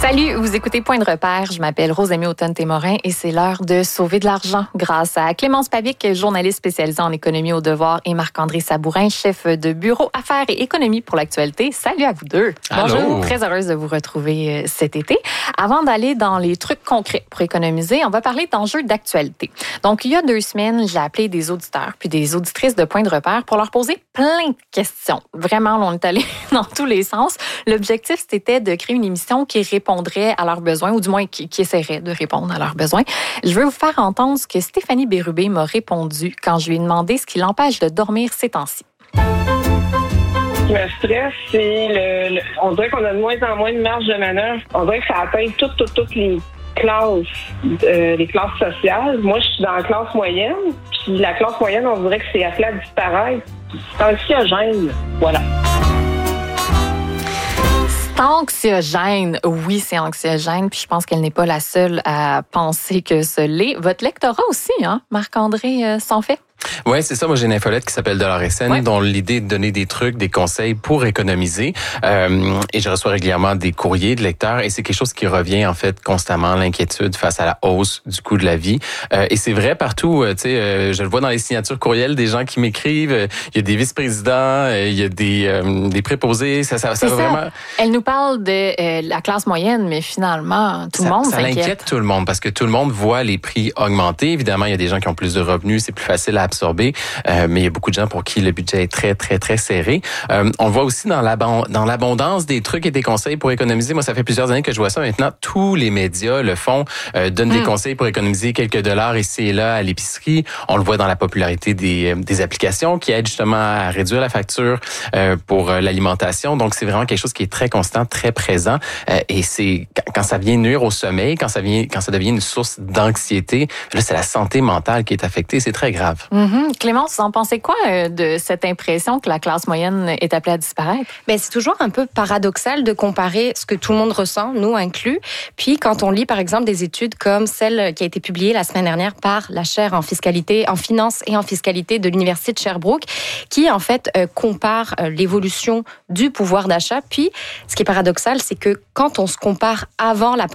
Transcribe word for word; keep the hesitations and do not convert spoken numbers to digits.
Salut, vous écoutez Point de repère. Je m'appelle Rosemée Automne-Témorin et c'est l'heure de sauver de l'argent grâce à Clémence Pavic, journaliste spécialisée en économie au devoir, et Marc-André Sabourin, chef de bureau Affaires et économie pour l'actualité. Salut à vous deux. Allô. Bonjour, très heureuse de vous retrouver cet été. Avant d'aller dans les trucs concrets pour économiser, on va parler d'enjeux d'actualité. Donc, il y a deux semaines, j'ai appelé des auditeurs puis des auditrices de Point de repère pour leur poser plein de questions. Vraiment, on est allé dans tous les sens. L'objectif, c'était de créer une émission qui répondrait à leurs besoins, ou du moins qui, qui essaierait de répondre à leurs besoins. Je veux vous faire entendre ce que Stéphanie Bérubé m'a répondu quand je lui ai demandé ce qui l'empêche de dormir ces temps-ci. Ce qui me stresse, c'est le, le... On dirait qu'on a de moins en moins de marge de manœuvre. On dirait que ça atteint toutes, toutes, toutes les classes, euh, les classes sociales. Moi, je suis dans la classe moyenne, puis la classe moyenne, on dirait que c'est appelé à disparaître. C'est anxiogène. Voilà. C'est anxiogène. Oui, c'est anxiogène. Puis je pense qu'elle n'est pas la seule à penser que ce l'est. Votre lectorat aussi, hein? Marc-André euh, s'en fait? Oui, c'est ça. Moi, j'ai une infolette qui s'appelle Dollar S N, ouais. dont l'idée est de donner des trucs, des conseils pour économiser. Euh, et je reçois régulièrement des courriers de lecteurs et c'est quelque chose qui revient, en fait, constamment, l'inquiétude face à la hausse du coût de la vie. Euh, et c'est vrai partout. Tu sais, euh, je le vois dans les signatures courriels des gens qui m'écrivent. Il y a des vice-présidents, il y a des, euh, des préposés. Ça, ça, ça, ça. Vraiment... Elle nous parle de euh, la classe moyenne, mais finalement, tout ça, le monde ça s'inquiète. Ça l'inquiète tout le monde parce que tout le monde voit les prix augmenter. Évidemment, il y a des gens qui ont plus de revenus, c'est plus facile à absorber. Euh, mais il y a beaucoup de gens pour qui le budget est très, très, très serré. Euh, on le voit aussi dans, l'abond- dans l'abondance des trucs et des conseils pour économiser. Moi, ça fait plusieurs années que je vois ça. Maintenant, tous les médias le font, euh, donnent mmh. des conseils pour économiser quelques dollars ici et là à l'épicerie. On le voit dans la popularité des, des applications qui aident justement à réduire la facture euh, pour euh, l'alimentation. Donc, c'est vraiment quelque chose qui est très constant, très présent. Euh, et c'est quand ça vient nuire au sommeil, quand ça vient, quand ça devient une source d'anxiété, là, c'est la santé mentale qui est affectée. C'est très grave. Mmh. Clémence, vous en pensez quoi euh, de cette impression que la classe moyenne est appelée à disparaître? Ben, c'est toujours un peu paradoxal de comparer ce que tout le monde ressent, nous inclus. Puis quand on lit par exemple des études comme celle qui a été publiée la semaine dernière par la chaire en fiscalité, en finance et en fiscalité de l'Université de Sherbrooke, qui en fait euh, compare euh, l'évolution du pouvoir d'achat. Puis ce qui est paradoxal, c'est que quand on se compare avant la